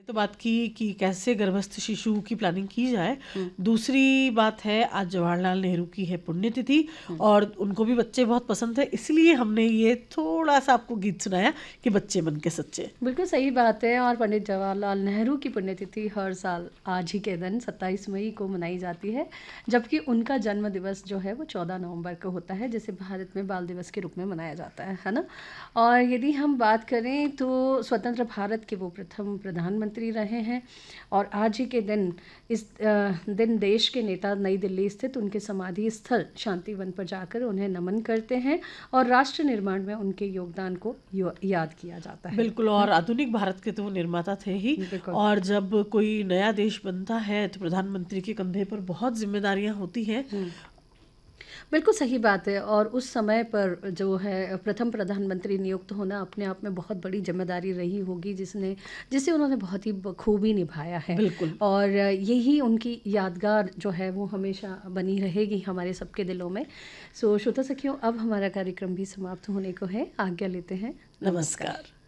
तो बात की कि कैसे गर्भस्थ शिशु की प्लानिंग की जाए। दूसरी बात है, आज जवाहरलाल नेहरू की है पुण्यतिथि और उनको भी बच्चे बहुत पसंद है, इसलिए हमने ये थोड़ा सा आपको गीत सुनाया कि बच्चे मन के सच्चे। बिल्कुल सही बात है। और पंडित जवाहरलाल नेहरू की पुण्यतिथि हर साल आज ही के दिन 27 मई को मनाई जाती है, जबकि उनका जन्म दिवस जो है वो 14 नवंबर को होता है, जिसे भारत में बाल दिवस के रूप में मनाया जाता है ना। और यदि हम बात करें तो स्वतंत्र भारत के वो प्रथम प्रधानमंत्री रहे हैं और आज ही के दिन इस दिन देश के नेता नई दिल्ली स्थित उनके समाधि स्थल शांतिवन पर जाकर उन्हें नमन करते हैं और राष्ट्र निर्माण में उनके योगदान को याद किया जाता है। बिल्कुल, और आधुनिक भारत के तो वो निर्माता थे ही। बिल्कुल। और जब कोई नया देश बनता है तो प्रधानमंत्री के कंधे पर बहुत जिम्मेदारियां होती हैं। बिल्कुल सही बात है। और उस समय पर जो है प्रथम प्रधानमंत्री नियुक्त होना अपने आप में बहुत बड़ी जिम्मेदारी रही होगी, जिसे उन्होंने बहुत ही बखूबी निभाया है। बिल्कुल। और यही उनकी यादगार जो है वो हमेशा बनी रहेगी हमारे सबके दिलों में। सो श्रोता सखियों, अब हमारा कार्यक्रम भी समाप्त होने को है। आज्ञा लेते हैं। नमस्कार।